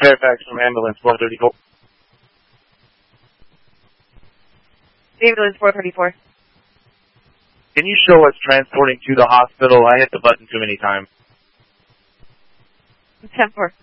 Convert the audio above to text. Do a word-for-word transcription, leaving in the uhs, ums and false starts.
Fairfax from ambulance four thirty-four. Ambulance four thirty-four. Can you show us transporting to the hospital? I hit the button too many times. ten four.